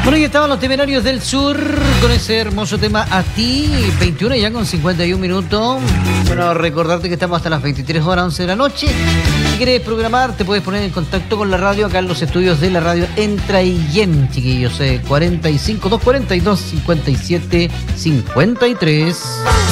Bueno, y estaban los Temerarios del Sur con ese hermoso tema A Ti, 21 ya con 51 minutos. Bueno, recordarte que estamos hasta las 23 horas, 11 de la noche. Si quieres programar, te puedes poner en contacto con la radio acá en los estudios de la radio en Traillén, chiquillos. 45 242 57 53.